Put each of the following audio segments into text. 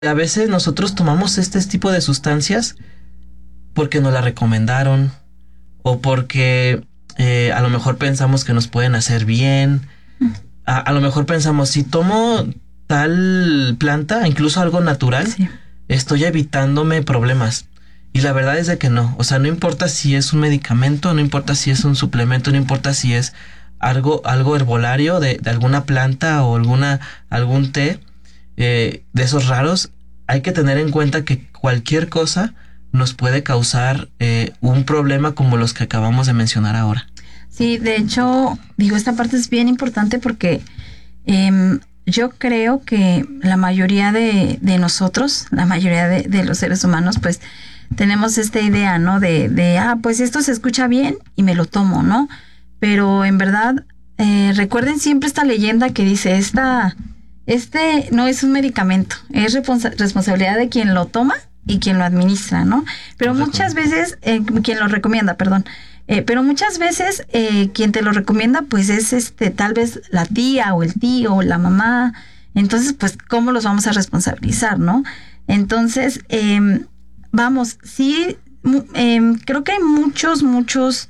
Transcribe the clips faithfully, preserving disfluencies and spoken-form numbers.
A veces nosotros tomamos este tipo de sustancias porque nos la recomendaron o porque eh, a lo mejor pensamos que nos pueden hacer bien. A, a lo mejor pensamos, si tomo tal planta, incluso algo natural, Sí. estoy evitándome problemas. Y la verdad es de que no. O sea, no importa si es un medicamento, no importa si es un suplemento, no importa si es algo, algo herbolario de, de alguna planta o alguna, algún té eh, de esos raros. Hay que tener en cuenta que cualquier cosa nos puede causar eh, un problema como los que acabamos de mencionar ahora. Sí, de hecho, digo, esta parte es bien importante porque eh, yo creo que la mayoría de, de nosotros, la mayoría de, de los seres humanos, pues tenemos esta idea, ¿no? De, de, ah, pues esto se escucha bien y me lo tomo, ¿no? Pero en verdad, eh, recuerden siempre esta leyenda que dice, esta, este no es un medicamento, es responsa- responsabilidad de quien lo toma y quien lo administra, ¿no? Pero Correcto. muchas veces, eh, quien lo recomienda, perdón, eh, pero muchas veces eh, quien te lo recomienda, pues es este, tal vez la tía o el tío o la mamá. Entonces, pues, ¿cómo los vamos a responsabilizar, no? Entonces, eh, vamos, sí, mu- em, creo que hay muchos, muchos,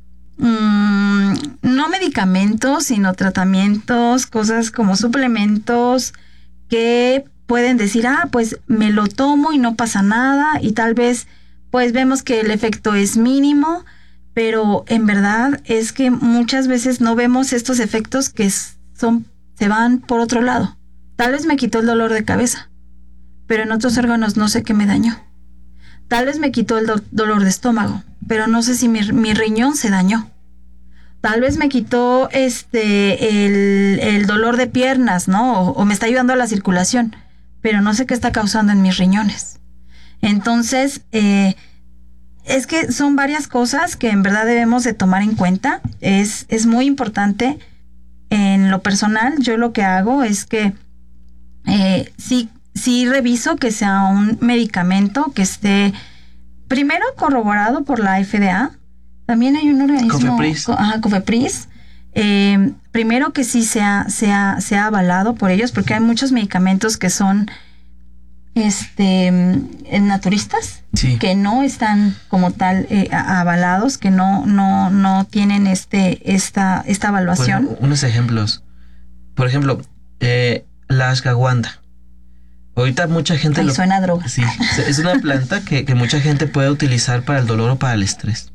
mm, no medicamentos, sino tratamientos, cosas como suplementos que pueden decir, ah, pues me lo tomo y no pasa nada, y tal vez, pues vemos que el efecto es mínimo, pero en verdad es que muchas veces no vemos estos efectos que s- son, se van por otro lado. Tal vez me quitó el dolor de cabeza, pero en otros órganos no sé qué me dañó. Tal vez me quitó el do- dolor de estómago, pero no sé si mi, mi riñón se dañó. Tal vez me quitó este el, el dolor de piernas, ¿no? O, o me está ayudando a la circulación, pero no sé qué está causando en mis riñones. Entonces, eh, es que son varias cosas que en verdad debemos de tomar en cuenta. Es, es muy importante. En lo personal, yo lo que hago es que eh, sí, sí reviso que sea un medicamento que esté primero corroborado por la F D A. También hay un organismo, Cofepris. co- ajá, Cofepris. Eh, primero que sí sea, sea, sea avalado por ellos, porque hay muchos medicamentos que son este mm, naturistas, Sí. que no están como tal eh, a- avalados, que no, no, no tienen este, esta, esta Por evaluación. ejemplo, unos ejemplos. Por ejemplo, eh, la ashwagandha. Ahorita mucha gente Ay, lo... suena a droga. Sí, es una planta que, que mucha gente puede utilizar para el dolor o para el estrés.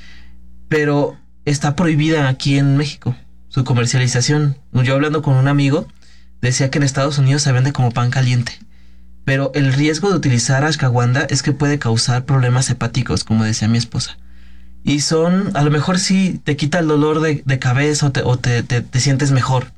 Pero está prohibida aquí en México su comercialización. Yo hablando con un amigo, decía que en Estados Unidos se vende como pan caliente. Pero el riesgo de utilizar ashwagandha es que puede causar problemas hepáticos, como decía mi esposa. Y son, a lo mejor sí te quita el dolor de, de cabeza o, te, o te, te, te sientes mejor.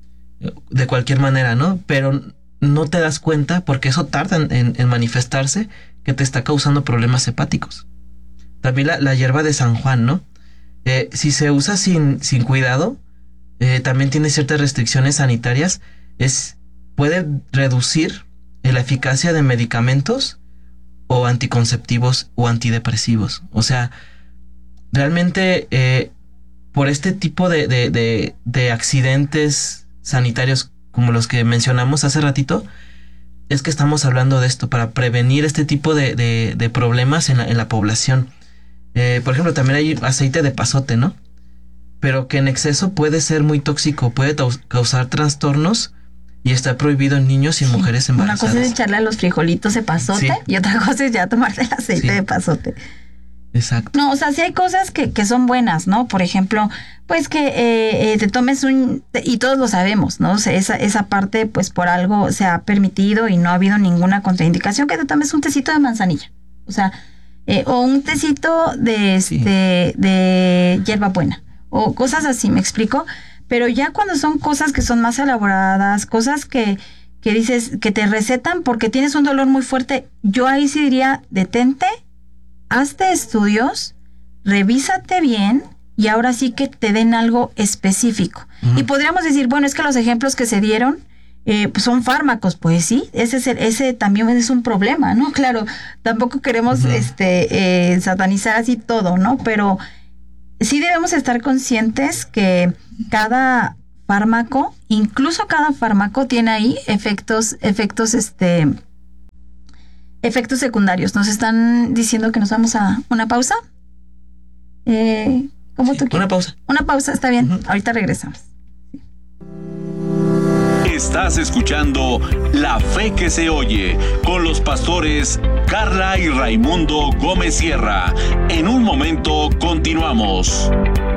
De cualquier manera, ¿no? Pero no te das cuenta porque eso tarda en, en- en manifestarse que te está causando problemas hepáticos. También la, la hierba de San Juan, ¿no? Eh, si se usa sin, sin cuidado, eh, también tiene ciertas restricciones sanitarias. Es, puede reducir la eficacia de medicamentos o anticonceptivos o antidepresivos. O sea, realmente eh, por este tipo de, de, de, de accidentes sanitarios como los que mencionamos hace ratito, es que estamos hablando de esto para prevenir este tipo de, de, de problemas en la, en la población. Eh, por ejemplo, también hay aceite de pasote, ¿no? Pero que en exceso puede ser muy tóxico, puede tau- causar trastornos y está prohibido en niños y en Sí. mujeres Una embarazadas. cosa es echarle a los frijolitos de pasote Sí. y otra cosa es ya tomarte el aceite Sí. de pasote. Exacto. No, o sea, sí hay cosas que, que son buenas, ¿no? Por ejemplo, pues que eh, eh, te tomes un... Y todos lo sabemos, ¿no? O sea, esa, esa parte, pues por algo se ha permitido y no ha habido ninguna contraindicación que te tomes un tecito de manzanilla. O sea, eh, o un tecito de, Sí. este, de hierbabuena. O cosas así, ¿me explico? Pero ya cuando son cosas que son más elaboradas, cosas que, que dices, que te recetan porque tienes un dolor muy fuerte, yo ahí sí diría, detente, hazte estudios, revísate bien y ahora sí que te den algo específico. Ujú. Y podríamos decir, bueno, es que los ejemplos que se dieron eh, pues son fármacos, pues sí, ese, es el- ese también es un problema, ¿no? Claro, tampoco queremos Ujú. este eh, satanizar así todo, ¿no? Pero sí debemos estar conscientes que cada fármaco, incluso cada fármaco tiene ahí efectos, efectos este efectos secundarios. Nos están diciendo que nos vamos a una pausa. Eh, ¿Cómo Sí, tú una quieres? pausa. Una pausa, está bien. Ujú. Ahorita regresamos. Estás escuchando La Fe que se oye con los pastores Carla y Raimundo Gómez Sierra. En un momento continuamos.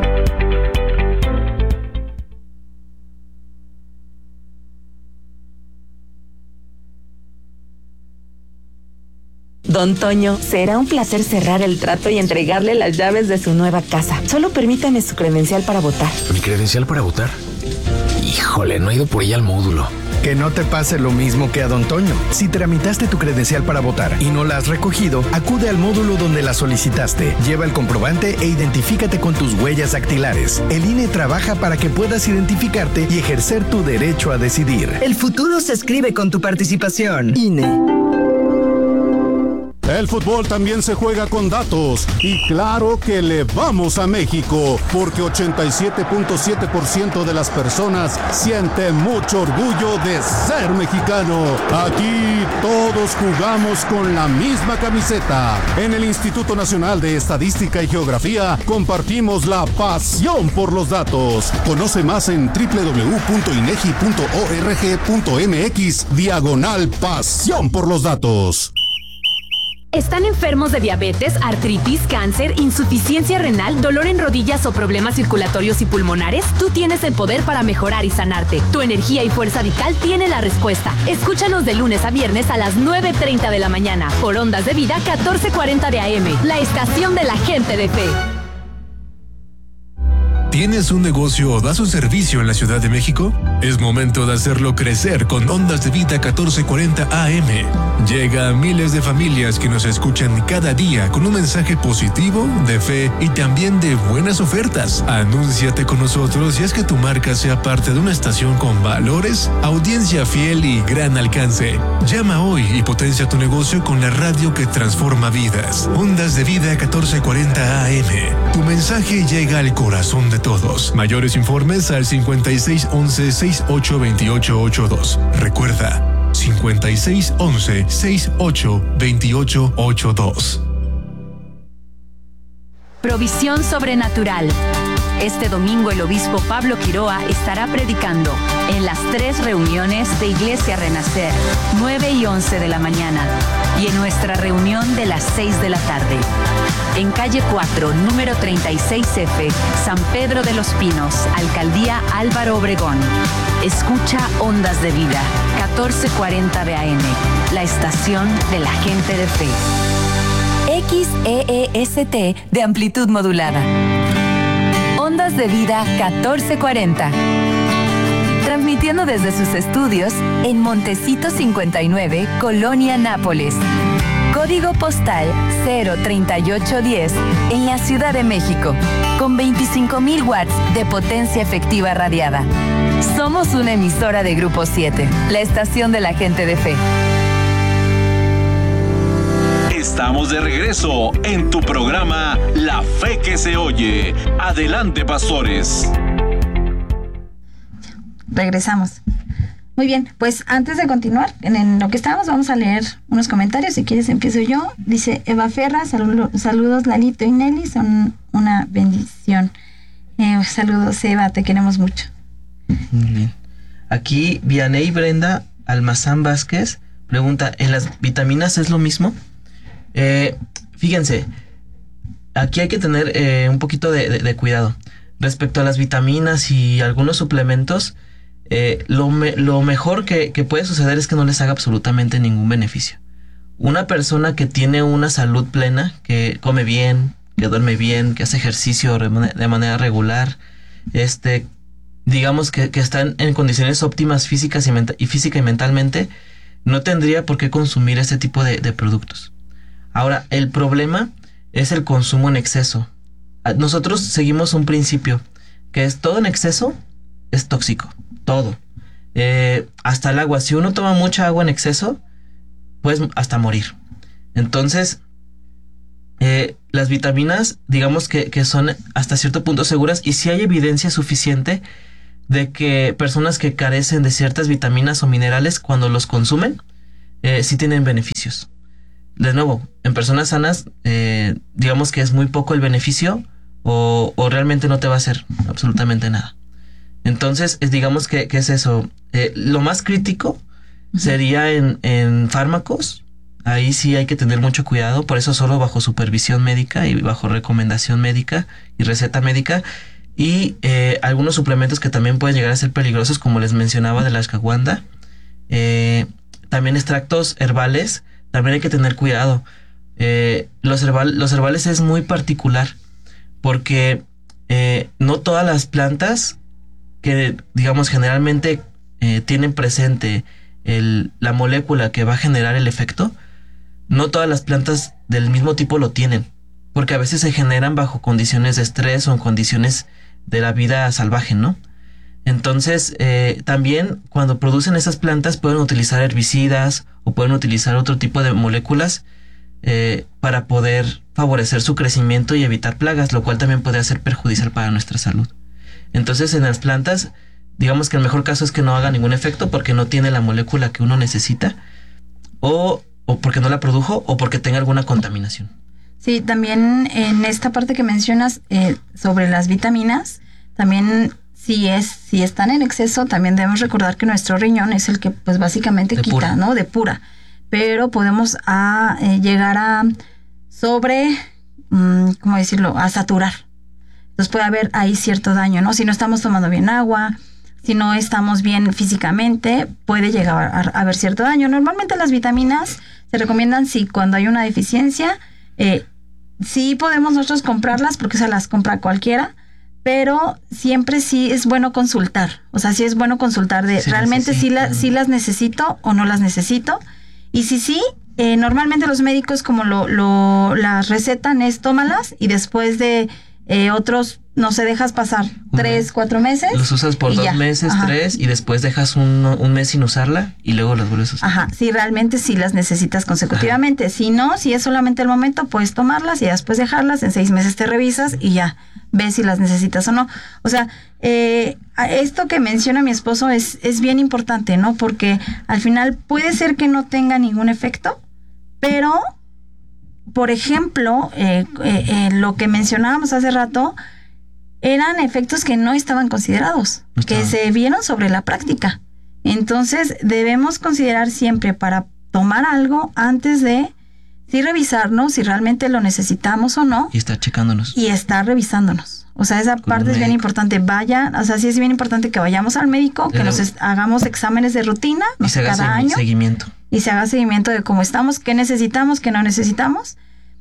Don Toño, será un placer cerrar el trato y entregarle las llaves de su nueva casa. Solo permítame su credencial para votar. ¿Mi credencial para votar? Híjole, no he ido por ella al módulo. Que no te pase lo mismo que a Don Toño. Si tramitaste tu credencial para votar y no la has recogido, acude al módulo donde la solicitaste, lleva el comprobante e identifícate con tus huellas dactilares. El I N E trabaja para que puedas identificarte y ejercer tu derecho a decidir. El futuro se escribe con tu participación. I N E. El fútbol también se juega con datos y claro que le vamos a México porque ochenta y siete punto siete por ciento de las personas sienten mucho orgullo de ser mexicano. Aquí todos jugamos con la misma camiseta. En el Instituto Nacional de Estadística y Geografía compartimos la pasión por los datos. Conoce más en doble u doble u doble u punto inegi punto org punto mx diagonal pasión por los datos. ¿Están enfermos de diabetes, artritis, cáncer, insuficiencia renal, dolor en rodillas o problemas circulatorios y pulmonares? Tú tienes el poder para mejorar y sanarte. Tu energía y fuerza vital tiene la respuesta. Escúchanos de lunes a viernes a las nueve treinta de la mañana por Ondas de Vida catorce cuarenta de A M, la estación de la gente de fe. ¿Tienes un negocio o das un servicio en la Ciudad de México? Es momento de hacerlo crecer con Ondas de Vida catorce cuarenta A M. Llega a miles de familias que nos escuchan cada día con un mensaje positivo, de fe y también de buenas ofertas. Anúnciate con nosotros y haz que tu marca sea parte de una estación con valores, audiencia fiel y gran alcance. Llama hoy y potencia tu negocio con la radio que transforma vidas. Ondas de Vida catorce cuarenta A M. Tu mensaje llega al corazón de todos. Mayores informes al cincuenta y seis once sesenta y ocho veintiocho ochenta y dos. Recuerda, cincuenta y seis once sesenta y ocho veintiocho ochenta y dos. Provisión sobrenatural. Este domingo el obispo Pablo Quiroa estará predicando en las tres reuniones de Iglesia Renacer, nueve y once de la mañana, y en nuestra reunión de las seis de la tarde. En calle cuatro, número treinta y seis F, San Pedro de los Pinos, Alcaldía Álvaro Obregón. Escucha Ondas de Vida, catorce cuarenta de A M, la estación de la gente de fe. X E E S T de amplitud modulada. Ondas de Vida catorce cuarenta. Transmitiendo desde sus estudios en Montecito cincuenta y nueve, Colonia Nápoles. Código postal cero treinta y ocho diez en la Ciudad de México, con veinticinco mil watts de potencia efectiva radiada. Somos una emisora de Grupo siete, la estación de la gente de fe. Estamos de regreso en tu programa La Fe que se oye. Adelante, pastores. Regresamos. Muy bien, pues antes de continuar, en, en lo que estábamos, vamos a leer unos comentarios. Si quieres, empiezo yo. Dice Eva Ferra, saludo, saludos Lalito y Nelly, son una bendición. Eh, saludos, Eva, te queremos mucho. Muy bien. Aquí, Vianey Brenda Almazán Vázquez pregunta, ¿en las vitaminas es lo mismo? Eh, fíjense, aquí hay que tener eh, un poquito de, de, de cuidado. Respecto a las vitaminas y algunos suplementos, eh, lo, me, lo mejor que, que puede suceder es que no les haga absolutamente ningún beneficio. Una persona que tiene una salud plena, que come bien, que duerme bien, que hace ejercicio de manera regular, este, digamos que, que está en, en condiciones óptimas físicas y, menta- y física y mentalmente, no tendría por qué consumir ese tipo de, de productos. Ahora, el problema es el consumo en exceso. Nosotros seguimos un principio, que es todo en exceso es tóxico, todo. Eh, hasta el agua, si uno toma mucha agua en exceso, puedes hasta morir. Entonces, eh, las vitaminas, digamos que, que son hasta cierto punto seguras, y si hay evidencia suficiente de que personas que carecen de ciertas vitaminas o minerales, cuando los consumen, eh, sí tienen beneficios. de nuevo, en personas sanas, eh, digamos que es muy poco el beneficio o, o realmente no te va a hacer absolutamente nada. Entonces, es, digamos que, que es eso. Eh, lo más crítico uh-huh. sería en, en fármacos. Ahí sí hay que tener mucho cuidado, por eso solo bajo supervisión médica y bajo recomendación médica y receta médica. Y eh, algunos suplementos que también pueden llegar a ser peligrosos, como les mencionaba de la ashwagandha. Eh, también extractos herbales, también hay que tener cuidado. Eh, los, herbal, los herbales es muy particular, porque eh, no todas las plantas que, digamos, generalmente eh, tienen presente el, la molécula que va a generar el efecto, no todas las plantas del mismo tipo lo tienen, porque a veces se generan bajo condiciones de estrés o en condiciones de la vida salvaje, ¿no? Entonces, eh, también cuando producen esas plantas pueden utilizar herbicidas o pueden utilizar otro tipo de moléculas eh, para poder favorecer su crecimiento y evitar plagas, lo cual también puede ser perjudicial para nuestra salud. Entonces, en las plantas, digamos que el mejor caso es que no haga ningún efecto porque no tiene la molécula que uno necesita, o, o porque no la produjo, o porque tenga alguna contaminación. Sí, también en esta parte que mencionas eh, sobre las vitaminas, también si es si están en exceso, también debemos recordar que nuestro riñón es el que pues básicamente quita, depura. ¿no? Depura. Pero podemos a, eh, llegar a sobre, mmm, ¿cómo decirlo? A saturar. Entonces puede haber ahí cierto daño, ¿no? Si no estamos tomando bien agua, si no estamos bien físicamente, puede llegar a, a haber cierto daño. Normalmente las vitaminas se recomiendan si cuando hay una deficiencia, eh, sí podemos nosotros comprarlas porque se las compra cualquiera, pero siempre sí es bueno consultar. O sea, sí es bueno consultar de sí, realmente sí, la, sí las necesito o no las necesito. Y si sí, eh, normalmente los médicos como lo, lo las recetan es tómalas y después de eh, otros, no sé, dejas pasar uh-huh. tres, cuatro meses. Los usas por dos ya. meses, Ajá. tres, y después dejas un, un mes sin usarla y luego las vuelves a usar. Ajá, sí, realmente sí las necesitas consecutivamente. Ajá. Si no, si es solamente el momento, puedes tomarlas y después dejarlas, en seis meses te revisas y ya ves si las necesitas o no. O sea, eh, esto que menciona mi esposo es, es bien importante, ¿no? Porque al final puede ser que no tenga ningún efecto, pero... Por ejemplo, eh, eh, eh, lo que mencionábamos hace rato eran efectos que no estaban considerados, no que se vieron sobre la práctica. Entonces, debemos considerar siempre para tomar algo antes de sí revisarnos si realmente lo necesitamos o no. Y estar checándonos. Y estar revisándonos. O sea, esa Con parte es bien importante. Vaya, o sea, sí es bien importante que vayamos al médico, que Pero, nos es, hagamos exámenes de rutina, no sé, cada año. Seguimiento. Y se haga seguimiento de cómo estamos, qué necesitamos, qué no necesitamos.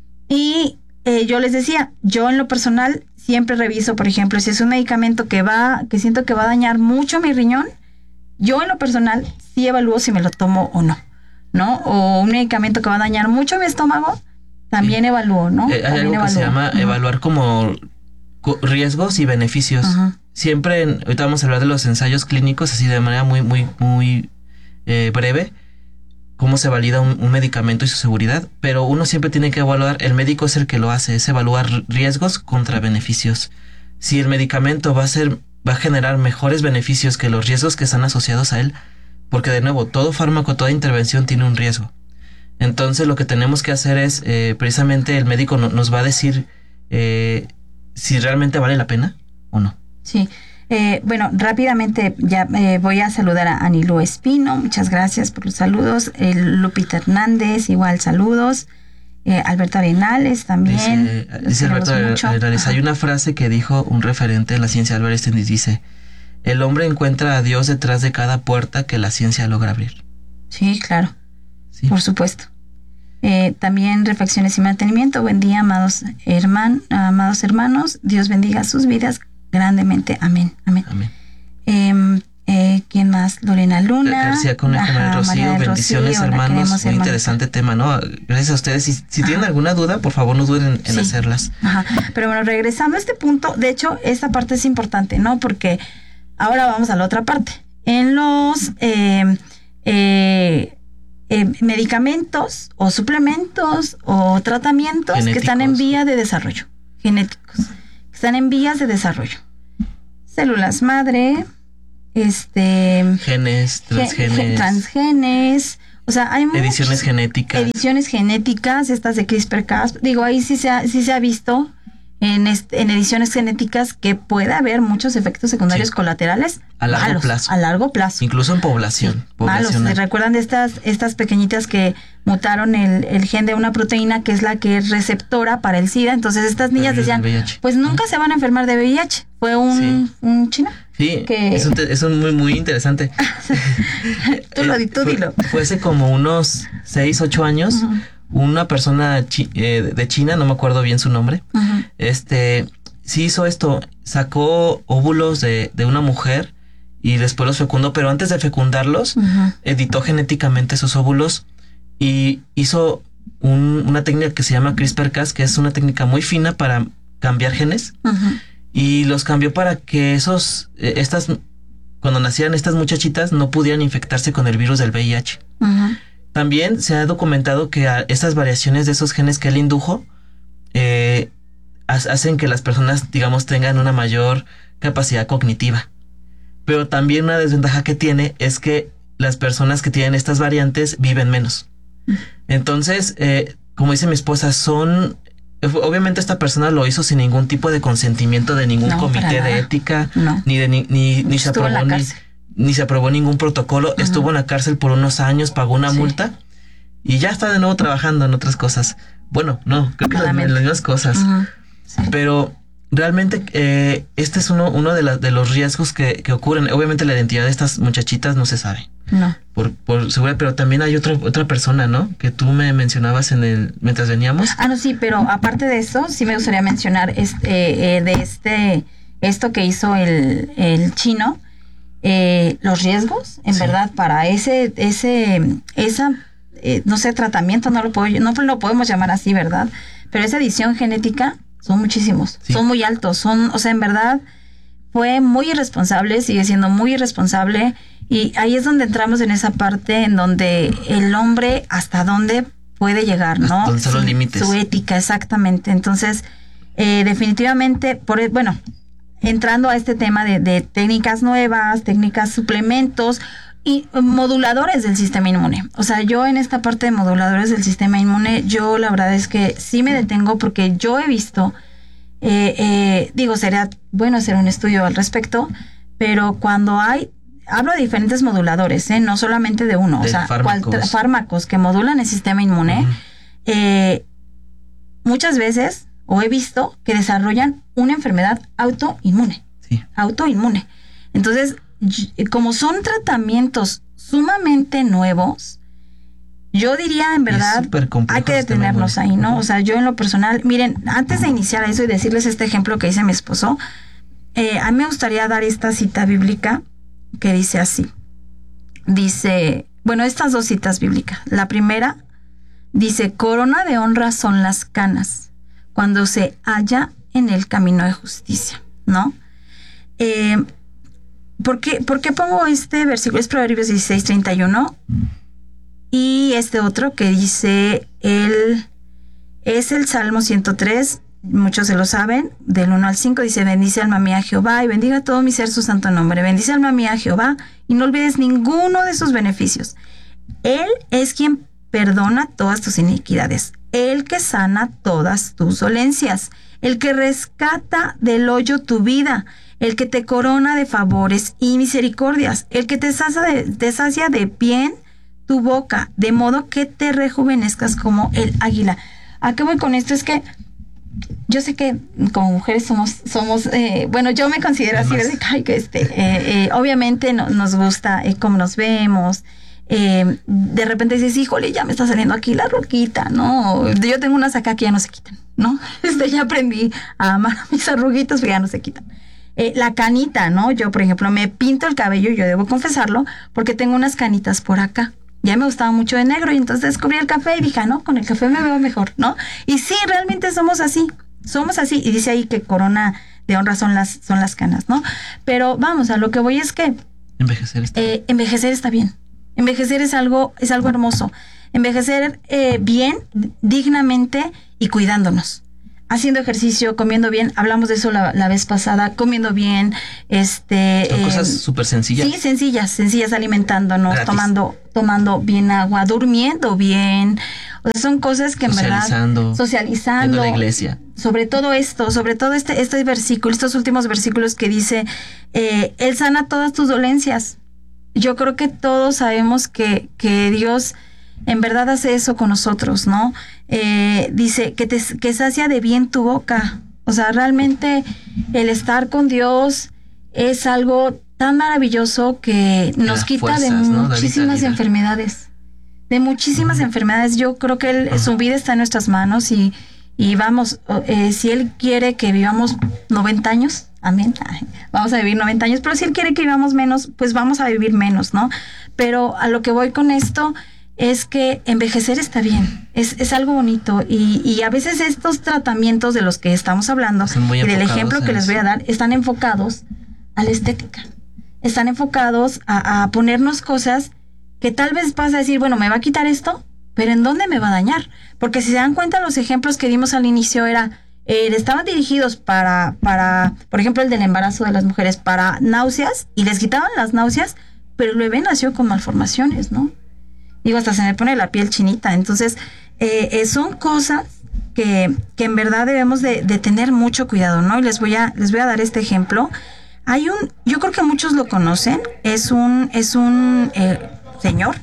Y eh, yo les decía, yo en lo personal siempre reviso, por ejemplo, si es un medicamento que va, que siento que va a dañar mucho mi riñón, yo en lo personal sí evalúo si me lo tomo o no, ¿no? O un medicamento que va a dañar mucho mi estómago, también sí. evalúo, ¿no? Eh, hay también algo evalúo. que se llama uh-huh. evaluar como riesgos y beneficios. Uh-huh. Siempre, en, ahorita vamos a hablar de los ensayos clínicos, así de manera muy, muy, muy eh, breve, cómo se valida un, un medicamento y su seguridad, pero uno siempre tiene que evaluar, el médico es el que lo hace, es evaluar riesgos contra beneficios. Si el medicamento va a ser, va a generar mejores beneficios que los riesgos que están asociados a él, porque de nuevo, todo fármaco, toda intervención tiene un riesgo. Entonces lo que tenemos que hacer es, eh, precisamente el médico no, nos va a decir eh, si realmente vale la pena o no. Sí. Eh, bueno, rápidamente ya eh, voy a saludar a Anilú Espino, muchas gracias por los saludos. Eh, Lupita Hernández, igual saludos. Eh, Alberto Arenales también. Dice, dice Alberto Arenales, hay una frase que dijo un referente de la ciencia, Albert Einstein, y dice: el hombre encuentra a Dios detrás de cada puerta que la ciencia logra abrir. Sí, claro, sí. Por supuesto. Eh, también reflexiones y mantenimiento. Buen día, amados, herman, amados hermanos. Dios bendiga sus vidas grandemente. Amén. Amén. Amén. Eh, eh, ¿Quién más? Lorena Luna. García Conejo, María Rocío. Bendiciones, Rocío, hermanos. Muy hermanos. Interesante tema, ¿no? Gracias a ustedes. Si, si tienen alguna duda, por favor, no duden en sí. hacerlas. Ajá. Pero bueno, regresando a este punto, de hecho, esta parte es importante, ¿no? Porque ahora vamos a la otra parte. En los eh, eh, eh, medicamentos o suplementos o tratamientos genéticos que están en vía de desarrollo, genéticos, que están en vías de desarrollo. Células madre, este... Genes, transgenes. Gen, transgenes, O sea, hay ediciones muchas genéticas. Ediciones genéticas, estas de CRISPR-Cas. Digo, ahí sí se ha, sí se ha visto en, este, en ediciones genéticas que puede haber muchos efectos secundarios sí. colaterales a largo malos, plazo. A largo plazo. Incluso en población. Sí, malos. ¿Se recuerdan de estas, estas pequeñitas que mutaron el, el gen de una proteína que es la que es receptora para el SIDA? Entonces estas niñas decían, pues nunca se van a enfermar de V I H. Fue un, sí. un chino. Sí, que... eso, te, eso es muy, muy interesante. tú lo tú dilo. Fue, fue hace como unos seis, ocho años, uh-huh. una persona chi, eh, de China, no me acuerdo bien su nombre, uh-huh. este, sí hizo esto, sacó óvulos de, de una mujer y después los fecundó, pero antes de fecundarlos, uh-huh. editó genéticamente esos óvulos y hizo un, una técnica que se llama CRISPR-Cas, que es una técnica muy fina para cambiar genes. Uh-huh. Y los cambió para que esos, eh, estas, cuando nacieran estas muchachitas no pudieran infectarse con el virus del V I H. Uh-huh. También se ha documentado que a estas variaciones de esos genes que él indujo eh, hacen que las personas, digamos, tengan una mayor capacidad cognitiva. Pero también una desventaja que tiene es que las personas que tienen estas variantes viven menos. Uh-huh. Entonces, eh, como dice mi esposa, son... Obviamente esta persona lo hizo sin ningún tipo de consentimiento de ningún no, comité de ética, no. ni de ni, ni, ni se aprobó ni, ni se aprobó ningún protocolo, uh-huh. estuvo en la cárcel por unos años, pagó una sí. multa y ya está de nuevo trabajando en otras cosas. Bueno, no, creo que las, las mismas cosas. Uh-huh. Sí. Pero realmente eh, este es uno, uno de, la, de los riesgos que, que ocurren. Obviamente la identidad de estas muchachitas no se sabe. No. Por, por seguridad, pero también hay otra otra persona, ¿no? Que tú me mencionabas en el mientras veníamos. Ah, no, sí, pero aparte de eso, sí me gustaría mencionar este, eh, de este esto que hizo el, el chino, eh, los riesgos, en sí. verdad, para ese ese esa eh, no sé tratamiento, no lo puedo no lo podemos llamar así, ¿verdad? Pero esa edición genética son muchísimos, sí. son muy altos, son, o sea, en verdad fue muy irresponsable, sigue siendo muy irresponsable. Y ahí es donde entramos en esa parte en donde el hombre hasta dónde puede llegar, ¿no? Hasta dónde son los límites. Su ética, exactamente. Entonces, eh, definitivamente, por bueno, entrando a este tema de, de técnicas nuevas, técnicas suplementos y moduladores del sistema inmune. O sea, yo en esta parte de moduladores del sistema inmune, yo la verdad es que sí me detengo porque yo he visto, eh, eh, digo, sería bueno hacer un estudio al respecto, pero cuando hay hablo de diferentes moduladores, ¿eh? No solamente de uno, de o sea, fármacos. Cual, fármacos que modulan el sistema inmune, uh-huh. eh, muchas veces, o he visto, que desarrollan una enfermedad autoinmune. Sí. Autoinmune. Entonces, como son tratamientos sumamente nuevos, yo diría, en verdad, hay que detenernos ahí, ¿no? Uh-huh. O sea, yo en lo personal, miren, antes de iniciar eso y decirles este ejemplo que dice mi esposo, eh, a mí me gustaría dar esta cita bíblica que dice así. Dice, bueno, estas dos citas bíblicas. La primera dice, corona de honra son las canas cuando se halla en el camino de justicia, ¿no? Eh, ¿por qué, ¿Por qué pongo este versículo? Es Proverbios dieciséis, treinta y uno. Y este otro que dice, el, es el Salmo ciento tres, muchos se lo saben, del uno al cinco, dice, bendice alma mía a Jehová y bendiga todo mi ser su santo nombre. Bendice alma mía a Jehová y no olvides ninguno de sus beneficios. Él es quien perdona todas tus iniquidades, el que sana todas tus dolencias, el que rescata del hoyo tu vida, el que te corona de favores y misericordias, el que te sacia de, te sacia de bien tu boca, de modo que te rejuvenezcas como el águila. ¿A qué voy con esto? Es que yo sé que como mujeres somos, somos eh, bueno, yo me considero así, ¿verdad? Ay, que este, eh, eh, obviamente no, nos gusta eh, cómo nos vemos. Eh, de repente dices, híjole, ya me está saliendo aquí la roquita, ¿no? Yo tengo unas acá que ya no se quitan, ¿no? Este, ya aprendí a amar a mis arruguitos, pero ya no se quitan. Eh, la canita, ¿no? Yo, por ejemplo, me pinto el cabello, yo debo confesarlo, porque tengo unas canitas por acá. Ya me gustaba mucho de negro y entonces descubrí el café y dije, no, con el café me veo mejor, ¿no? Y sí, realmente somos así, somos así. Y dice ahí que corona de honra son las, son las canas, ¿no? Pero vamos, a lo que voy es que... Envejecer está bien. Eh, envejecer está bien. Envejecer es algo, es algo hermoso. Envejecer eh, bien, dignamente y cuidándonos. Haciendo ejercicio, comiendo bien, hablamos de eso la, la vez pasada, comiendo bien, este... Son eh, cosas súper sencillas. Sí, sencillas, sencillas, alimentándonos, gratis. tomando tomando bien agua, durmiendo bien. O sea, son cosas que en socializando, verdad... Socializando. Yendo a la iglesia. Sobre todo esto, sobre todo este, este versículo, estos últimos versículos que dice, eh, Él sana todas tus dolencias. Yo creo que todos sabemos que, que Dios en verdad hace eso con nosotros, ¿no? Eh, dice que, te, que sacia de bien tu boca. O sea, realmente el estar con Dios es algo tan maravilloso que nos quita fuerzas, de ¿no? muchísimas enfermedades. De muchísimas uh-huh. enfermedades. Yo creo que él, uh-huh. su vida está en nuestras manos y, y vamos, eh, si Él quiere que vivamos noventa años, amén, vamos a vivir noventa años, pero si Él quiere que vivamos menos, pues vamos a vivir menos, ¿no? Pero a lo que voy con esto es que envejecer está bien, es, es algo bonito y, y a veces estos tratamientos de los que estamos hablando y del ejemplo que les voy a dar están enfocados a la estética, están enfocados a, a ponernos cosas que tal vez vas a decir, bueno, me va a quitar esto, pero ¿en dónde me va a dañar? Porque si se dan cuenta, los ejemplos que dimos al inicio era, eh, estaban dirigidos para, para, por ejemplo, el del embarazo de las mujeres, para náuseas, y les quitaban las náuseas, pero el bebé nació con malformaciones, ¿no? Digo, hasta se me pone la piel chinita. Entonces, eh, eh, son cosas que, que en verdad debemos de, de tener mucho cuidado, ¿no? Y les voy a, les voy a dar este ejemplo. Hay un, yo creo que muchos lo conocen, es un, es un eh, señor,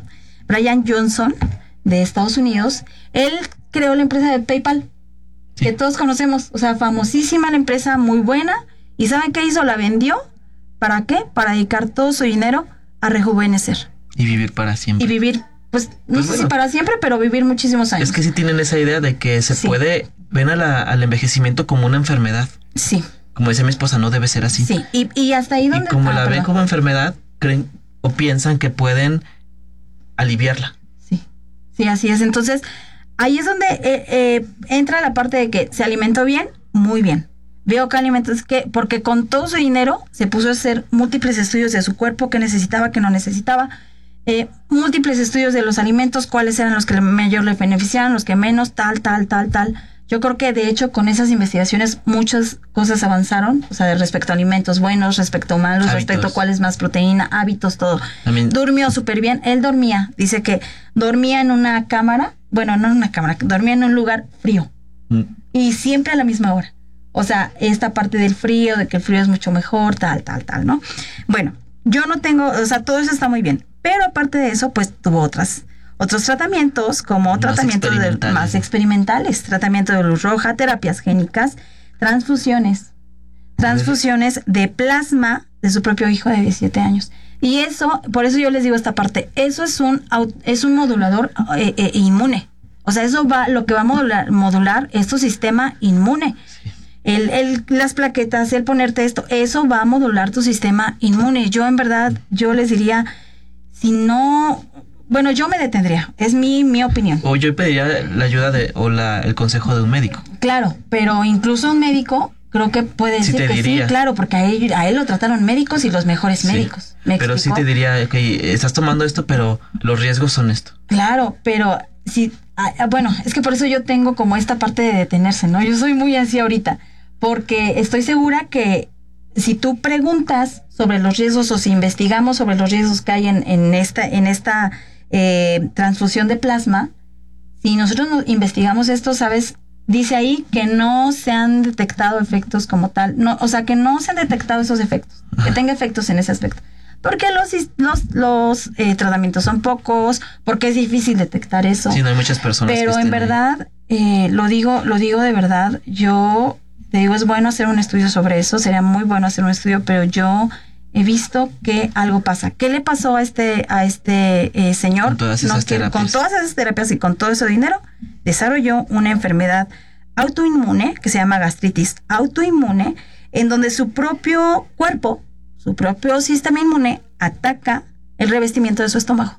Brian Johnson, de Estados Unidos. Él creó la empresa de PayPal, sí. que todos conocemos, o sea, famosísima la empresa, muy buena, y ¿saben qué hizo? La vendió, ¿para qué? Para dedicar todo su dinero a rejuvenecer. Y vivir para siempre. Y vivir, pues, no pues sé bueno, si para siempre, pero vivir muchísimos años. Es que sí tienen esa idea de que se sí. puede, ven a la, al envejecimiento como una enfermedad. Sí. Como decía mi esposa, no debe ser así. Sí, y, y hasta ahí donde... Y como ah, la perdón. ven como enfermedad, creen o piensan que pueden aliviarla. Sí, sí, así es. Entonces, ahí es donde eh, eh, entra la parte de que se alimentó bien, muy bien. Veo que alimentos que, porque con todo su dinero se puso a hacer múltiples estudios de su cuerpo, que necesitaba, que no necesitaba, eh, múltiples estudios de los alimentos, cuáles eran los que mayor le beneficiaban, los que menos, tal, tal, tal, tal. Yo creo que de hecho con esas investigaciones muchas cosas avanzaron, o sea, respecto a alimentos buenos, respecto a malos, hábitos. Respecto a cuál es más proteína, hábitos, todo. También. Durmió súper bien, él dormía, dice que dormía en una cámara, bueno, no en una cámara, dormía en un lugar frío mm. y siempre a la misma hora. O sea, esta parte del frío, de que el frío es mucho mejor, tal, tal, tal, ¿no? Bueno, yo no tengo, o sea, todo eso está muy bien, pero aparte de eso, pues tuvo otras Otros tratamientos, como más tratamientos experimentales. De, más experimentales, tratamiento de luz roja, terapias génicas, transfusiones, transfusiones de plasma de su propio hijo de diecisiete años. Y eso, por eso yo les digo esta parte, eso es un, es un modulador eh, eh, inmune. O sea, eso va, lo que va a modular, modular es tu sistema inmune. Sí. El, el, las plaquetas, el ponerte esto, eso va a modular tu sistema inmune. Yo en verdad, yo les diría, si no... Bueno, yo me detendría, es mi, mi opinión. O yo pediría la ayuda de o la, el consejo de un médico. Claro, pero incluso un médico creo que puede decir sí que diría. Sí, claro, porque a él, a él lo trataron médicos y los mejores sí, médicos. ¿Me pero explicó? Sí te diría, ok, estás tomando esto, pero los riesgos son esto. Claro, pero sí, ah, bueno, es que por eso yo tengo como esta parte de detenerse, ¿no? Yo soy muy así ahorita, porque estoy segura que si tú preguntas sobre los riesgos o si investigamos sobre los riesgos que hay en, en esta, en esta Eh, transfusión de plasma, si nosotros nos investigamos esto, ¿sabes? Dice ahí que no se han detectado efectos como tal, no, o sea, que no se han detectado esos efectos, que tenga efectos en ese aspecto, porque los, los, los eh, tratamientos son pocos, porque es difícil detectar eso. Sí, no hay muchas personas. Pero en verdad, eh, lo digo, lo digo de verdad, yo te digo, es bueno hacer un estudio sobre eso, sería muy bueno hacer un estudio, pero yo he visto que algo pasa. ¿Qué le pasó a este a este eh, señor? Con todas esas no, que, terapias. Con todas esas terapias y con todo ese dinero, desarrolló una enfermedad autoinmune que se llama gastritis autoinmune, en donde su propio cuerpo, su propio sistema inmune, ataca el revestimiento de su estómago.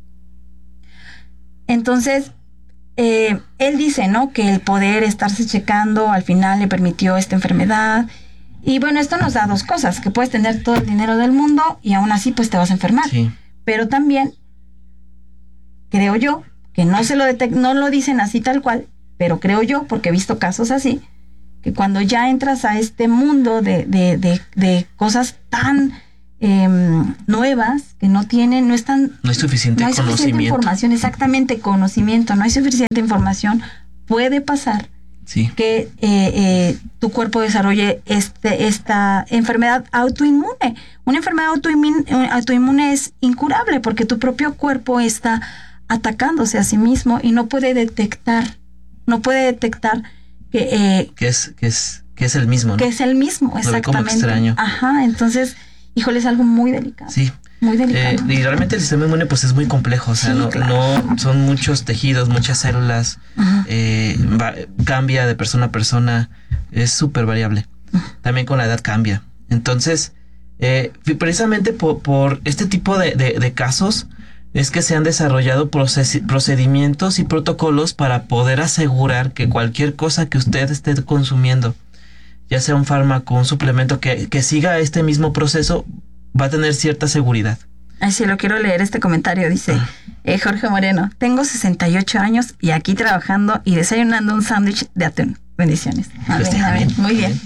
Entonces, eh, él dice, ¿no?, que el poder estarse checando al final le permitió esta enfermedad. Y bueno, esto nos da dos cosas, que puedes tener todo el dinero del mundo y aún así pues te vas a enfermar. Sí. Pero también, creo yo, que no se lo detect- no lo dicen así tal cual, pero creo yo, porque he visto casos así, que cuando ya entras a este mundo de, de, de, de cosas tan eh, nuevas, que no tienen, no están... No hay suficiente no hay conocimiento. Suficiente información, exactamente, conocimiento, no hay suficiente información. Puede pasar sí. que eh, eh, tu cuerpo desarrolle este, esta enfermedad autoinmune. Una enfermedad autoinmune, autoinmune es incurable porque tu propio cuerpo está atacándose a sí mismo y no puede detectar, no puede detectar que... Eh, que es, que es, que es el mismo, ¿no? Que es el mismo, lo exactamente. ve como extraño. Ajá, entonces, híjole, es algo muy delicado. Sí. Muy delicado. Eh, y realmente el sistema inmune pues es muy complejo, o sea, sí, no, claro. no son muchos tejidos, muchas células, eh, va, cambia de persona a persona, es súper variable. Uh-huh. También con la edad cambia. Entonces, eh, precisamente por, por este tipo de, de, de casos es que se han desarrollado proces- procedimientos y protocolos para poder asegurar que cualquier cosa que usted esté consumiendo, ya sea un fármaco, un suplemento, que, que siga este mismo proceso, va a tener cierta seguridad. Ay, sí, lo quiero leer este comentario. Dice ah. eh, Jorge Moreno, tengo sesenta y ocho años y aquí trabajando y desayunando un sándwich de atún. Bendiciones. A ver, a ver, muy bien.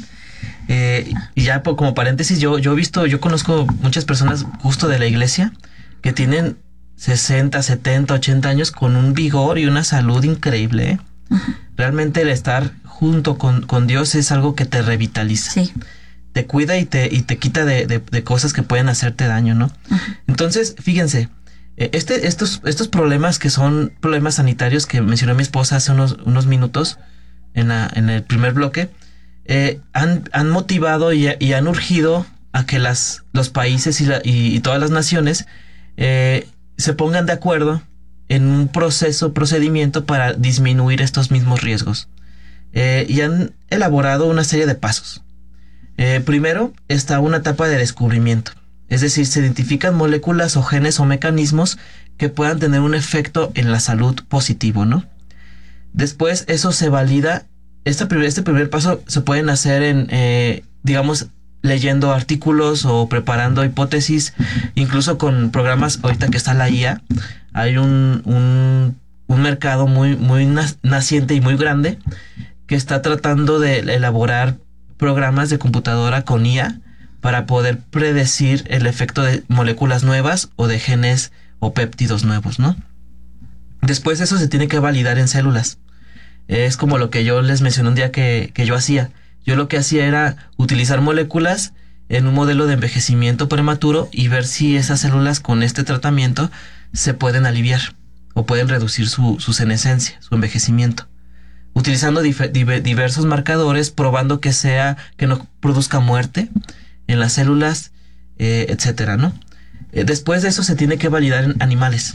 Eh, y ya por, como paréntesis, yo, yo he visto, yo conozco muchas personas justo de la iglesia que tienen sesenta, setenta, ochenta años con un vigor y una salud increíble. ¿eh? Uh-huh. Realmente el estar junto con, con Dios es algo que te revitaliza. Sí. Te cuida y te, y te quita de, de, de cosas que pueden hacerte daño, ¿no? Uh-huh. Entonces, fíjense, este, estos, estos problemas que son problemas sanitarios que mencionó mi esposa hace unos, unos minutos en, la, en el primer bloque, eh, han, han motivado y, y han urgido a que las, los países y, la, y, y todas las naciones eh, se pongan de acuerdo en un proceso, procedimiento para disminuir estos mismos riesgos. Eh, y han elaborado una serie de pasos. Eh, primero está una etapa de descubrimiento, es decir, se identifican moléculas o genes o mecanismos que puedan tener un efecto en la salud positivo, ¿no? Después eso se valida, este primer, este primer paso se pueden hacer en, eh, digamos, leyendo artículos o preparando hipótesis, incluso con programas, ahorita que está la I A, hay un, un, un mercado muy, muy naciente y muy grande que está tratando de elaborar programas de computadora con I A para poder predecir el efecto de moléculas nuevas o de genes o péptidos nuevos, ¿no? Después eso se tiene que validar en células. Es como lo que yo les mencioné un día que, que yo hacía. Yo lo que hacía era utilizar moléculas en un modelo de envejecimiento prematuro y ver si esas células con este tratamiento se pueden aliviar o pueden reducir su, su senescencia, su envejecimiento. Utilizando dif- div- diversos marcadores, probando que sea, que no produzca muerte en las células, eh, etcétera, ¿no? Eh, después de eso se tiene que validar en animales.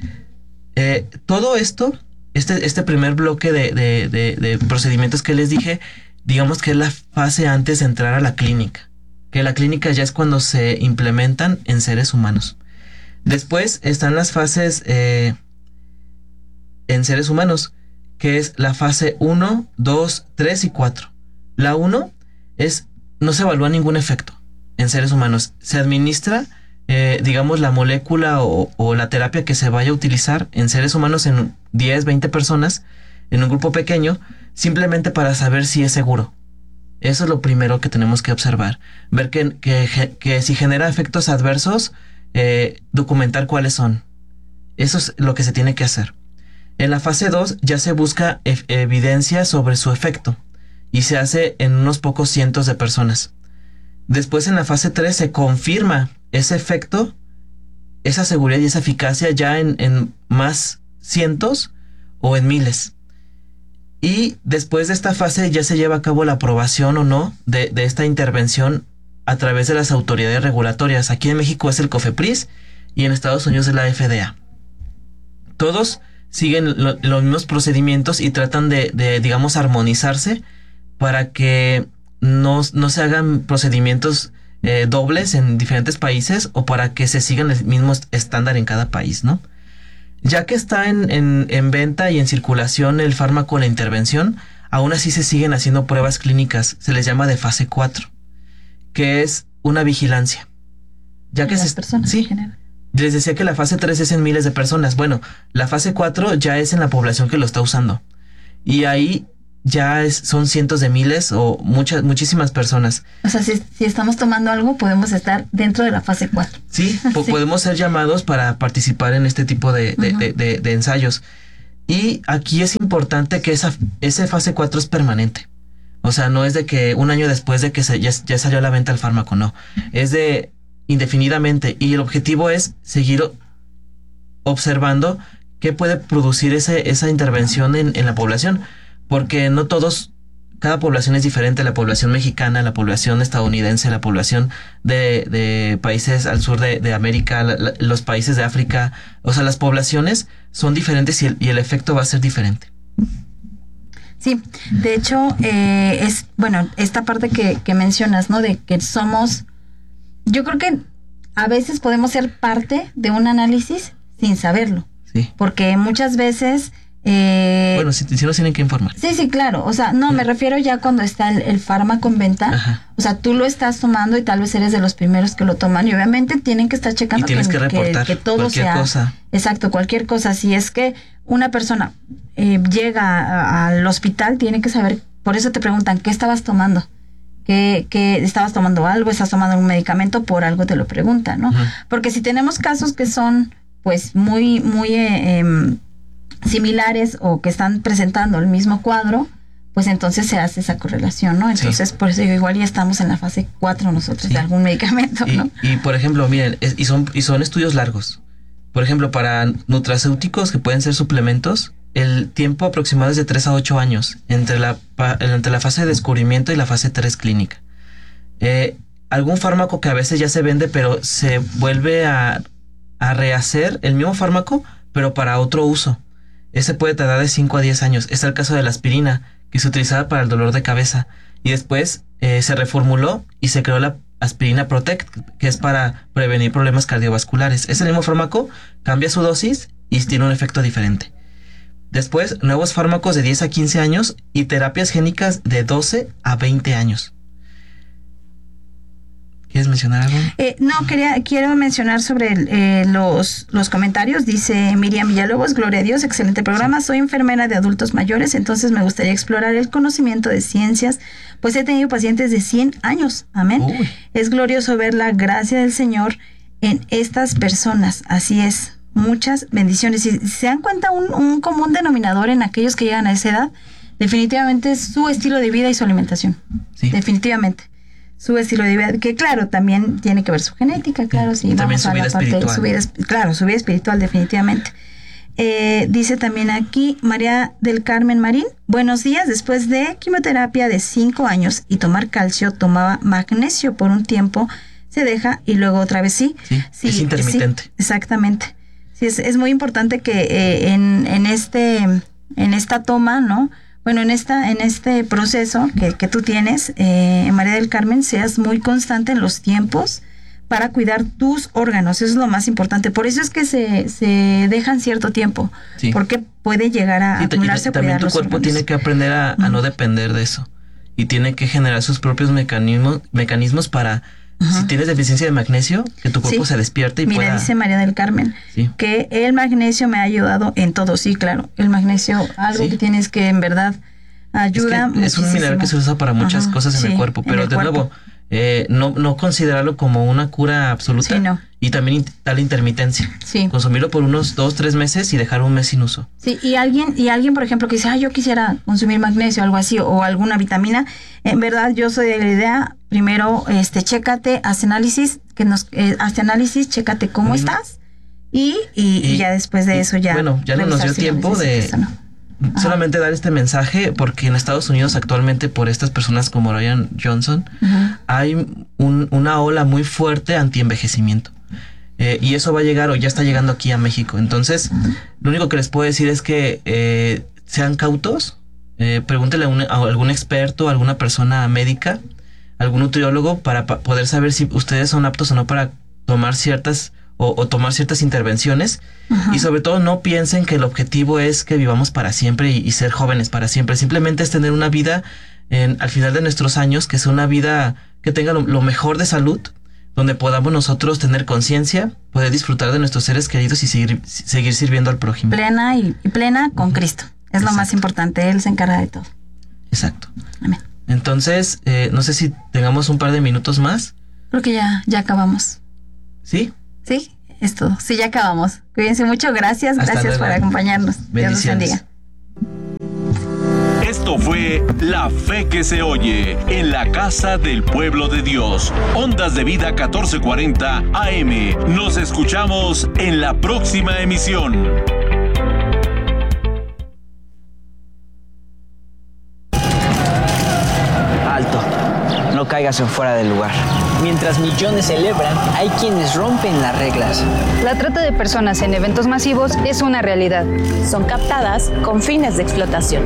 Eh, todo esto, este, este primer bloque de, de, de, de procedimientos que les dije, digamos que es la fase antes de entrar a la clínica. Que la clínica ya es cuando se implementan en seres humanos. Después están las fases eh, en seres humanos, que es la fase uno, dos, tres y cuatro. La uno es, no se evalúa ningún efecto en seres humanos. Se administra, eh, digamos, la molécula o, o la terapia que se vaya a utilizar en seres humanos en diez, veinte personas, en un grupo pequeño, simplemente para saber si es seguro. Eso es lo primero que tenemos que observar. Ver que, que, que si genera efectos adversos, eh, documentar cuáles son. Eso es lo que se tiene que hacer. En la fase dos ya se busca e- evidencia sobre su efecto y se hace en unos pocos cientos de personas. Después en la fase tres se confirma ese efecto, esa seguridad y esa eficacia ya en, en más cientos o en miles. Y después de esta fase ya se lleva a cabo la aprobación o no de, de esta intervención a través de las autoridades regulatorias. Aquí en México es el COFEPRIS y en Estados Unidos es la F D A. Todos siguen lo, los mismos procedimientos y tratan de, de, digamos, armonizarse para que no, no se hagan procedimientos eh, dobles en diferentes países o para que se sigan el mismo estándar en cada país, ¿no? Ya que está en, en, en venta y en circulación el fármaco, la intervención, aún así se siguen haciendo pruebas clínicas, se les llama de fase cuatro, que es una vigilancia. Ya que las se, personas sí, les decía que la fase tres es en miles de personas. Bueno, la fase cuatro ya es en la población que lo está usando. Y ahí ya es, son cientos de miles o muchas, muchísimas personas. O sea, si, si estamos tomando algo, podemos estar dentro de la fase cuatro. Sí, po- Sí. podemos ser llamados para participar en este tipo de, de, Ujú. de, de, de ensayos. Y aquí es importante que esa, esa fase cuatro es permanente. O sea, no es de que un año después de que se, ya, ya salió a la venta el fármaco, no. Es de indefinidamente. Y el objetivo es seguir o- observando qué puede producir ese, esa intervención en, en la población. Porque no todos, cada población es diferente. La población mexicana, la población estadounidense, la población de, de países al sur de, de América, la- la- los países de África. O sea, las poblaciones son diferentes y el, y el efecto va a ser diferente. Sí, de hecho, eh, es, bueno, esta parte que, que mencionas, ¿no? De que somos, yo creo que a veces podemos ser parte de un análisis sin saberlo. Sí. Porque muchas veces... Eh, Bueno, si, si nos tienen que informar. Sí, sí, claro. O sea, no, me refiero ya cuando está el, el fármaco en venta. Ajá. O sea, tú lo estás tomando y tal vez eres de los primeros que lo toman. Y obviamente tienen que estar checando Y tienes que que, reportar que todo cualquier sea. cosa. Exacto, cualquier cosa. Si es que una persona eh, llega a- al hospital, tiene que saber. Por eso te preguntan, ¿qué estabas tomando? ¿Qué, qué estabas tomando algo? ¿Estás tomando un medicamento? Por algo te lo preguntan, ¿no? Ujú. Porque si tenemos casos que son, pues, muy, muy eh, em, similares o que están presentando el mismo cuadro, pues entonces se hace esa correlación, ¿no? Entonces, por eso digo, igual ya estamos en la fase cuatro nosotros Sí. de algún medicamento, Y, ¿no? y, por ejemplo, miren, es- y son, y son estudios largos. Por ejemplo, para nutracéuticos que pueden ser suplementos, el tiempo aproximado es de tres a ocho años entre la, pa- entre la fase de descubrimiento y la fase tres clínica. Eh, algún fármaco que a veces ya se vende, pero se vuelve a, a rehacer el mismo fármaco, pero para otro uso. Ese puede tardar de cinco a diez años. Está el caso de la aspirina, que se utilizaba para el dolor de cabeza. Y después eh, se reformuló y se creó la aspirina Protect, que es para prevenir problemas cardiovasculares. Es el mismo fármaco, cambia su dosis y tiene un efecto diferente. Después, nuevos fármacos de diez a quince años y terapias génicas de doce a veinte años. ¿Quieres mencionar algo? Eh, no, quería, quiero mencionar sobre el, eh, los, los comentarios. Dice Miriam Villalobos, gloria a Dios, excelente programa. Soy enfermera de adultos mayores, entonces me gustaría explorar el conocimiento de ciencias, pues he tenido pacientes de cien años. Amén. Uy. Es glorioso ver la gracia del Señor en estas personas. Así es. Muchas bendiciones. Y si se dan cuenta, un, un común denominador en aquellos que llegan a esa edad, definitivamente es su estilo de vida y su alimentación. Sí. Definitivamente. Su estilo de vida, que claro, también tiene que ver su genética, claro, sí. Y también vamos su a la vida parte de espiritual. su vida, esp- claro, su vida espiritual, definitivamente. Eh, dice también aquí María del Carmen Marín, buenos días, después de quimioterapia de cinco años y tomar calcio, tomaba magnesio por un tiempo, se deja y luego otra vez sí. Sí, es intermitente. Sí, exactamente. Sí, es, es muy importante que eh, en, en este, en esta toma, ¿no? Bueno, en esta, en este proceso que, que tú tienes, eh, María del Carmen, seas muy constante en los tiempos para cuidar tus órganos. Eso es lo más importante. Por eso es que se, se dejan cierto tiempo, Sí. porque puede llegar a Y, ta- y acumularse ta- o también cuidar tu los cuerpo órganos. tiene que aprender a, a no depender de eso. Y tiene que generar sus propios mecanismos, mecanismos para, Ajá. si tienes deficiencia de magnesio, que tu cuerpo Sí. se despierte y Mira, pueda... dice María del Carmen, Sí. que el magnesio me ha ayudado en todo. Sí, claro, el magnesio, algo Sí. que tienes que en verdad ayuda. Es, que es un mineral que se usa para muchas Ajá, cosas en sí, el cuerpo, en pero el de cuerpo. nuevo, eh, no, no considerarlo como una cura absoluta. Sí, no. Y también in- tal intermitencia. Sí. Consumirlo por unos dos, tres meses y dejar un mes sin uso. Sí, y alguien, y alguien, por ejemplo, que dice, ah, yo quisiera consumir magnesio o algo así, o alguna vitamina, en verdad yo soy de la idea, primero, este, chécate, haz análisis, que nos, eh, hazte análisis, chécate cómo Ujú. estás, y, y, y Y- ya después de y, eso ya. bueno, ya no nos revisar dio si lo tiempo de- necesitas o no. Ajá. Solamente dar este mensaje porque en Estados Unidos actualmente por estas personas como Ryan Johnson Ujú. hay un- una ola muy fuerte anti-envejecimiento. Eh, y eso va a llegar o ya está llegando aquí a México. Entonces, lo único que les puedo decir es que eh, sean cautos. Eh, pregúntele a, un- a algún experto, a alguna persona médica, algún nutriólogo para pa- poder saber si ustedes son aptos o no para tomar ciertas o, o tomar ciertas intervenciones. Ajá. Y sobre todo no piensen que el objetivo es que vivamos para siempre y, y ser jóvenes para siempre. Simplemente es tener una vida en, al final de nuestros años, que sea una vida que tenga lo, lo mejor de salud, donde podamos nosotros tener conciencia, poder disfrutar de nuestros seres queridos y seguir, seguir sirviendo al prójimo. Plena y, y plena con Cristo. Es lo Exacto. más importante, Él se encarga de todo. Exacto. Amén. Entonces, eh, no sé si tengamos un par de minutos más. Creo que ya, ya acabamos. ¿Sí? Sí, es todo. Sí, ya acabamos. Cuídense mucho. Gracias. Hasta Gracias luego. por acompañarnos. Dios los bendiga. Esto fue La Fe que se oye en la casa del pueblo de Dios. Ondas de Vida catorce cuarenta A M. Nos escuchamos en la próxima emisión. Alto. No caigas en fuera del lugar. Mientras millones celebran, hay quienes rompen las reglas. La trata de personas en eventos masivos es una realidad. Son captadas con fines de explotación.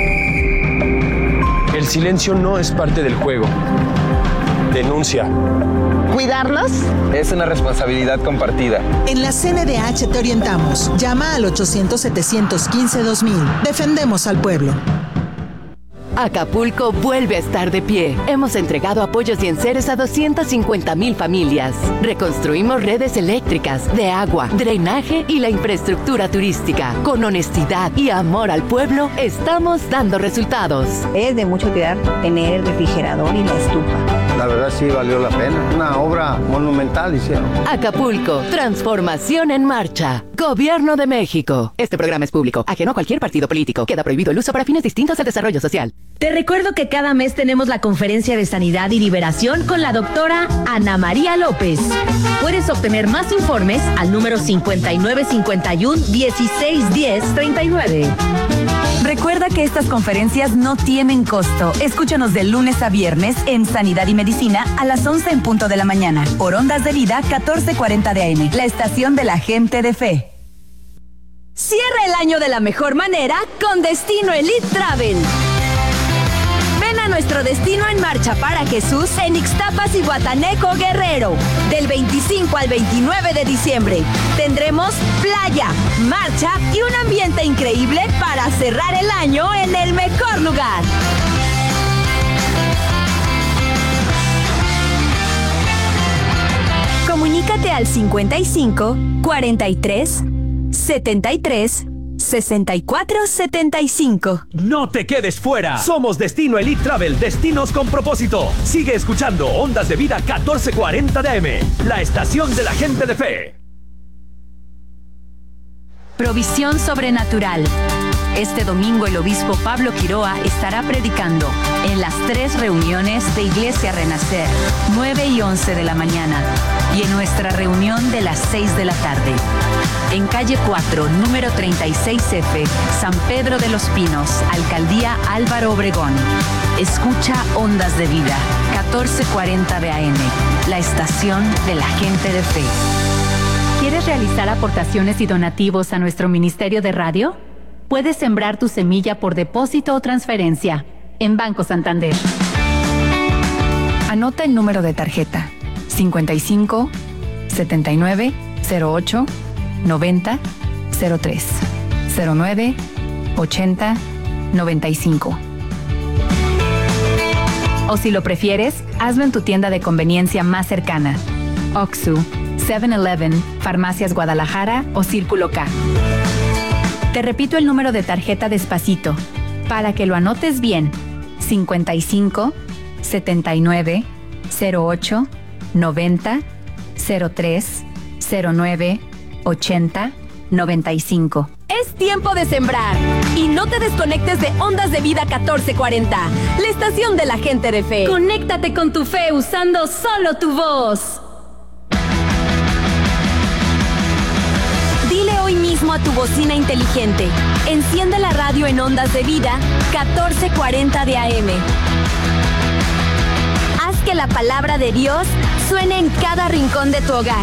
El silencio no es parte del juego. Denuncia. ¿Cuidarlos? Es una responsabilidad compartida. En la C N D H te orientamos. Llama al ochocientos, setecientos quince, dos mil. Defendemos al pueblo. Acapulco vuelve a estar de pie. Hemos entregado apoyos y enseres a doscientas cincuenta mil familias. Reconstruimos redes eléctricas, de agua, drenaje y la infraestructura turística. Con honestidad y amor al pueblo, estamos dando resultados. Es de mucho cuidar tener el refrigerador y la estufa. La verdad sí valió la pena. Una obra monumental hicieron. Acapulco, transformación en marcha. Gobierno de México. Este programa es público, ajeno a cualquier partido político. Queda prohibido el uso para fines distintos al desarrollo social. Te recuerdo que cada mes tenemos la conferencia de sanidad y liberación con la doctora Ana María López. Puedes obtener más informes al número cincuenta y nueve cincuenta y uno, dieciséis diez, treinta y nueve. Recuerda que estas conferencias no tienen costo. Escúchanos de lunes a viernes en Sanidad y Medicina a las once en punto de la mañana por Ondas de Vida catorce cuarenta de A M, la estación de la gente de fe. Cierra el año de la mejor manera con Destino Elite Travel. Ven a nuestro Destino en Marcha para Jesús en Ixtapas y Guataneco, Guerrero. Del veinticinco al veintinueve de diciembre. Tendremos playa, marcha y un ambiente increíble para cerrar el año en el mejor lugar. Comunícate al cincuenta y cinco, cuarenta y tres, setenta y tres, sesenta y cuatro setenta y cinco. No te quedes fuera. Somos Destino Elite Travel, destinos con propósito. Sigue escuchando Ondas de Vida catorce cuarenta de A M, la estación de la gente de fe. Provisión sobrenatural. Este domingo el obispo Pablo Quiroa estará predicando en las tres reuniones de Iglesia Renacer, nueve y once de la mañana, y en nuestra reunión de las seis de la tarde. En calle cuatro, número treinta y seis F, San Pedro de los Pinos, Alcaldía Álvaro Obregón. Escucha Ondas de Vida, catorce cuarenta de A M, la estación de la gente de fe. ¿Quieres realizar aportaciones y donativos a nuestro Ministerio de Radio? Puedes sembrar tu semilla por depósito o transferencia en Banco Santander. Anota el número de tarjeta cincuenta y cinco, setenta y nueve, cero ocho, noventa, cero tres, cero nueve, ochenta, noventa y cinco. O si lo prefieres, hazlo en tu tienda de conveniencia más cercana. Oxxo, seven eleven, Farmacias Guadalajara o Círculo K. Te repito el número de tarjeta despacito, para que lo anotes bien. cincuenta y cinco, setenta y nueve, cero ocho, noventa, cero tres, cero nueve, ochenta, noventa y cinco. Es tiempo de sembrar. Y no te desconectes de Ondas de Vida catorce cuarenta, la estación de la gente de fe. Conéctate con tu fe usando solo tu voz. Dile hoy mismo a tu bocina inteligente: enciende la radio en Ondas de Vida catorce cuarenta de A M. Haz que la palabra de Dios suene en cada rincón de tu hogar.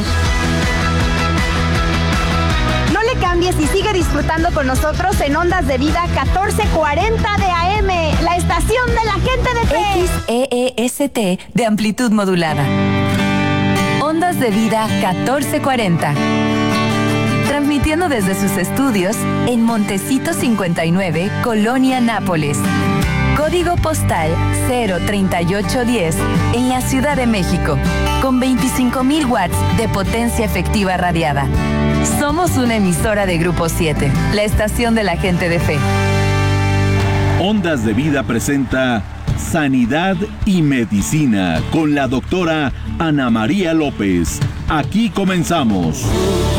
No le cambies y sigue disfrutando con nosotros en Ondas de Vida catorce cuarenta de A M, la estación de la gente de fe. X E E S T de amplitud modulada. Ondas de Vida catorce cuarenta. Transmitiendo desde sus estudios en Montecito cincuenta y nueve, Colonia Nápoles. Código postal cero treinta y ocho diez en la Ciudad de México, con veinticinco mil watts de potencia efectiva radiada. Somos una emisora de Grupo siete, la estación de la gente de fe. Ondas de Vida presenta Sanidad y Medicina con la doctora Ana María López. Aquí comenzamos.